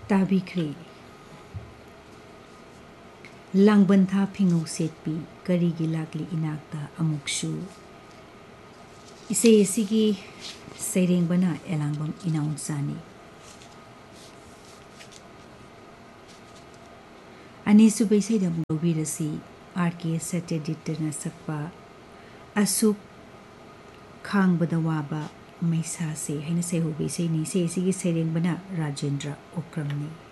ताबिख्रे लांगबंथा फिंगौ सेटपी करीगी लाकली इनाकता अमुकसु इसे एसिगी सैरेंबना एलांगबम इनाउंसानी अनिसुबै सैदा मुबिरसी आरके सत्यजितना सकपा असुक खांगबदा वाबा मैसा से हैन सेहुबै सैनी से एसिगी सैरेंबना राजेंद्र ओक्रमनी।